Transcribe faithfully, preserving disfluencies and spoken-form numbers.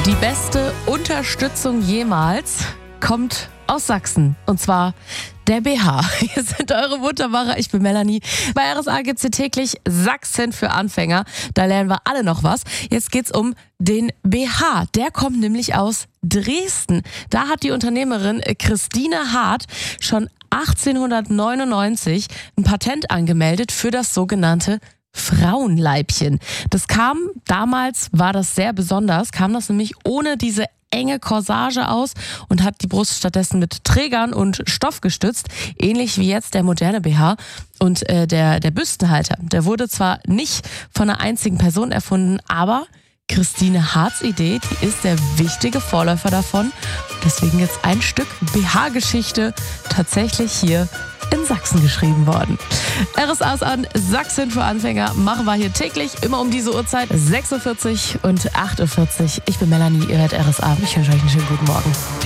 Die beste Unterstützung jemals kommt aus Sachsen. Und zwar der B H. Hier sind eure Muttermacher. Ich bin Melanie. Bei R S A gibt's hier täglich Sachsen für Anfänger. Da lernen wir alle noch was. Jetzt geht's um den B H. Der kommt nämlich aus Dresden. Da hat die Unternehmerin Christine Hart schon achtzehnhundertneunundneunzig ein Patent angemeldet für das sogenannte Frauenleibchen. Das kam, damals war das sehr besonders, kam das nämlich ohne diese enge Corsage aus und hat die Brust stattdessen mit Trägern und Stoff gestützt, ähnlich wie jetzt der moderne B H. Und äh, der, der Büstenhalter, der wurde zwar nicht von einer einzigen Person erfunden, aber Christine Harts Idee, die ist der wichtige Vorläufer davon. Deswegen jetzt ein Stück B H-Geschichte tatsächlich hier in Sachsen geschrieben worden. R S A's an Sachsen für Anfänger machen wir hier täglich, immer um diese Uhrzeit, sechs Uhr vierzig und acht Uhr vierzig. Ich bin Melanie, ihr hört R S A. Ich wünsche euch einen schönen guten Morgen.